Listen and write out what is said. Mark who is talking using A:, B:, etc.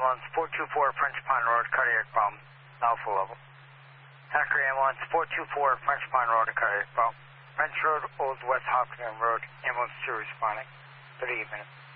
A: Ambulance 424 French Pine Road, cardiac problem, alpha level. Hacker Ambulance 424 French Pine Road, cardiac problem. French Road, Old West Hawkingham Road, ambulance 2 responding. 38 minutes.